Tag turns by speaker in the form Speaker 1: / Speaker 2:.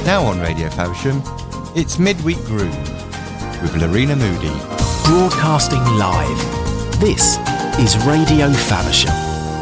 Speaker 1: Now on Radio Faversham, it's Midweek Groove with Lorena Moody.
Speaker 2: Broadcasting live. This is Radio Faversham.